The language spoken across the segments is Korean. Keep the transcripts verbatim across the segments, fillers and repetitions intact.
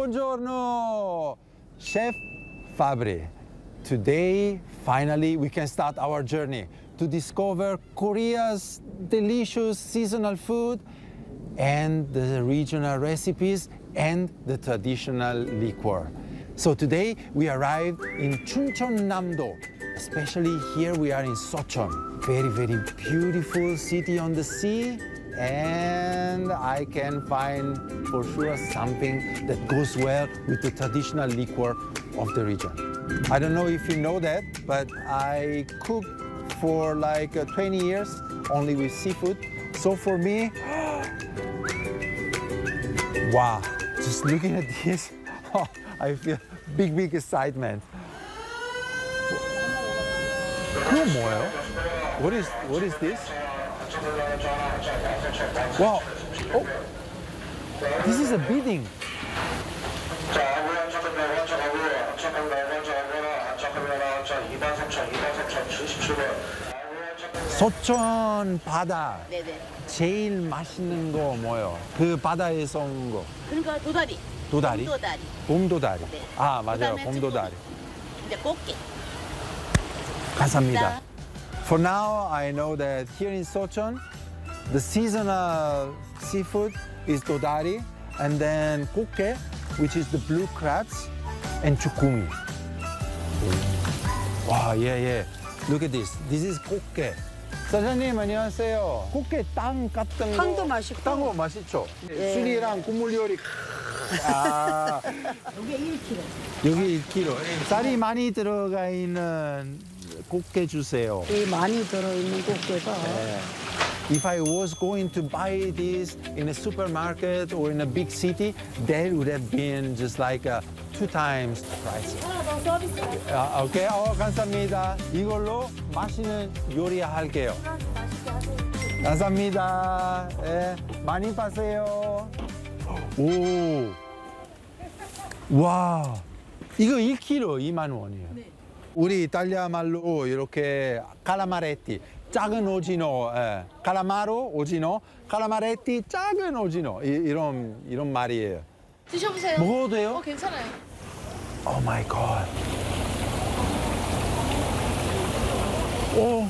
buongiorno, Chef Fabri. Today, finally, we can start our journey to discover Korea's delicious seasonal food and the regional recipes and the traditional liquor. So today, we arrived in Chuncheon-namdo. Especially here we are in Socheon. Very, very beautiful city on the sea. And I can find for sure something that goes well with the traditional liquor of the region. I don't know if you know that, but I cooked for like uh, twenty years only with seafood. So for me, wow, just looking at this, oh, I feel big, big excitement. 그건 뭐예요? What is, what is this? Wow. Oh. This is a bidding. 소천 바다. 네네. 제일 맛있는 거 뭐예요? 그 바다에서 온 거. 그러니까 도다리. 도다리? 봄도다리. 봄도다리. 네. 아, 맞아요. 그다음에 봄도다리. 이제 꽃게. 감사합니다. For now, I know that here in Socheon, the seasonal seafood is dodari, and then kokge, which is the blue crabs, and chukumi. Wow, yeah, yeah. Look at this. This is kokge. 사장님, 안녕하세요. kokge 땅 같은 거. 땅도 맛있고. 땅도 맛있죠? 예. 술이랑 국물 요리. 아, 이게 일 킬로그램. 여기 일 킬로그램. 쌀이 많이 들어가 있는 꽃게 주세요. 이 많이 들어있는 꽃게가 네. If I was going to buy this in a supermarket or in a big city, that would have been just like uh, two times the price. 아, 오케이, 어, 감사합니다. 이걸로 맛있는 요리 할게요. 감사합니다. 예, 많이 파세요. 오, 와, 이거 일 킬로그램 이만 원이에요. 네. 우리 이탈리아 말로 이렇게 칼라마레티, 작은 오징어, 예. 칼라마로 오징어, 칼라마레티 작은 오징어 이, 이런 이런 말이에요. 드셔보세요. 먹어도 돼요? 어, 괜찮아요. 오 마이 갓. 오.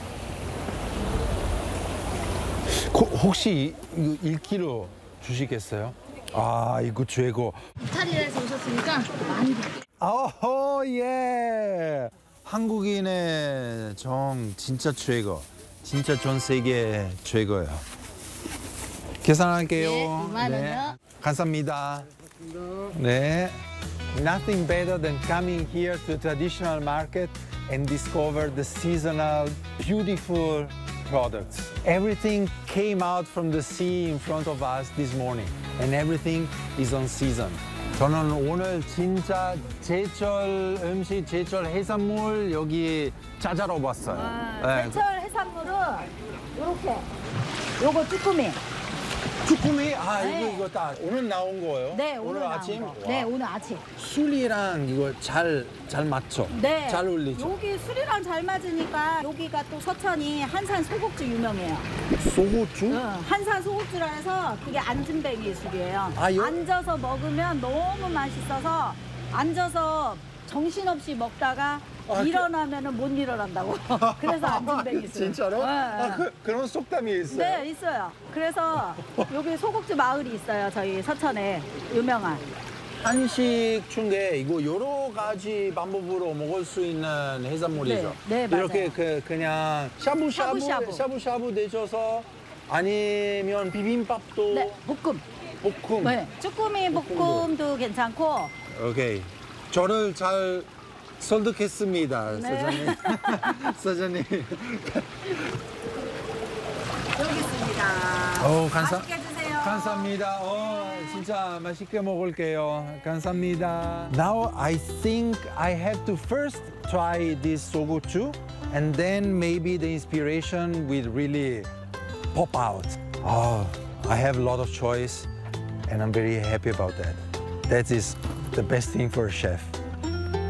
고, 혹시 이거 일 킬로그램 주시겠어요? 아, 이거 최고. 이탈리아에서 오셨으니까 많이 드릴게요. 어허, 예. 한국인의 정 진짜 최고. 진짜 전 세계 최고예요. 계산할게요. 네, 이만 원이요. 감사합니다. 네. Nothing better than coming here to a traditional market and discover the seasonal, beautiful products. Everything came out from the sea in front of us this morning, and everything is on season. 저는 오늘 진짜 제철 음식, 제철 해산물 여기 찾아러 왔어요. 아, 제철 해산물은 요렇게 요거 쭈꾸미. 쭈꾸미? 아, 네. 이거, 이거 다 오늘 나온 거예요? 네, 오늘, 나온 아침? 거. 와. 네, 오늘 아침. 술이랑 이거 잘, 잘 맞죠? 네. 잘 어울리죠? 여기 술이랑 잘 맞으니까 여기가 또 서천이 한산 소곡주 유명해요. 소고추? 응, 한산 소곡주라 해서 그게 안진뱅이 술이에요. 아, 요- 앉아서 먹으면 너무 맛있어서 앉아서 정신없이 먹다가 아, 그- 일어나면은 못 일어난다고. 그래서 안진뱅이 술. 진짜로? 네, 아, 네. 그, 그런 속담이 있어요? 네, 있어요. 그래서 여기 소곡주 마을이 있어요. 저희 서천에 유명한. 한식 중에 이거 여러 가지 방법으로 먹을 수 있는 해산물이죠. 네, 네, 맞아요. 이렇게 그 그냥 샤브샤브 샤브샤브. 샤브샤브 데쳐서 아니면 비빔밥도 네, 볶음. 볶음. 네, 쭈꾸미 볶음도 괜찮고. 오케이. 저를 잘 설득했습니다, 네. 사장님. 사장님. 여기 있습니다. 어, 감사. 맛있게 드세요. 감사합니다. 어, 진짜 맛있게 먹을게요. 감사합니다. Now I think I have to first try this sogochu, and then maybe the inspiration will really pop out. Oh, I have a lot of choice, and I'm very happy about that. That is the best thing for a chef.